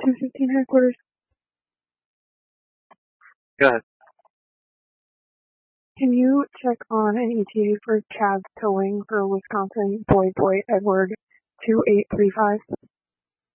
215 headquarters. Go ahead. Can you check on an ETA for Chaz Towing for Wisconsin Boy Edward 2835?